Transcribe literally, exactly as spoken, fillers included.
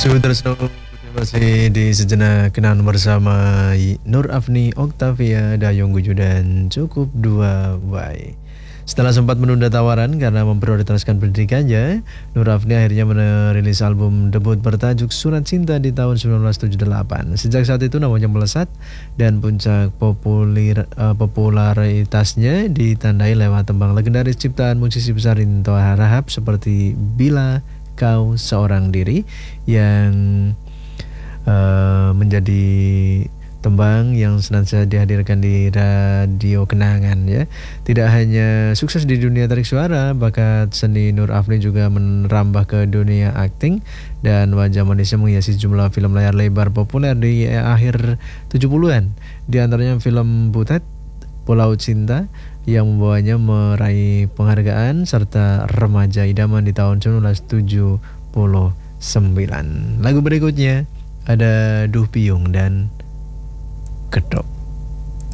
Sudah masih di sejenak kenal bersama Nur Afni, Octavia, Dayung Guju dan Cukup Dua Way. Setelah sempat menunda tawaran karena memprioritaskan pendidikannya, Nur Afni akhirnya merilis album debut bertajuk Surat Cinta di tahun sembilan belas tujuh puluh delapan. Sejak saat itu namanya melesat dan puncak populer, uh, popularitasnya ditandai lewat tembang legendaris ciptaan musisi besar Rinto Harahap seperti Bila Kau Seorang Diri yang uh, menjadi tembang yang senantiasa dihadirkan di radio kenangan ya. Tidak hanya sukses di dunia tarik suara, bakat seni Nur Afni juga merambah ke dunia akting dan wajah manisnya menghiasi sejumlah film layar lebar populer di akhir tujuh puluhan. Di antaranya film Butet, Pulau Cinta yang membawanya meraih penghargaan serta Remaja Idaman di tahun sembilan belas tujuh puluh sembilan. Lagu berikutnya ada Duh Piyung dan Kedok.